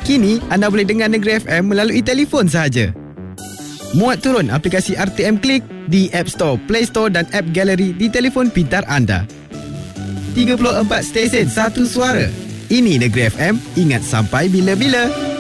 Kini, anda boleh dengar Negeri FM melalui telefon sahaja. Muat turun aplikasi RTM Klik di App Store, Play Store dan App Gallery di telefon pintar anda. 34 stesen, satu suara. Ini Negeri FM, ingat sampai bila-bila.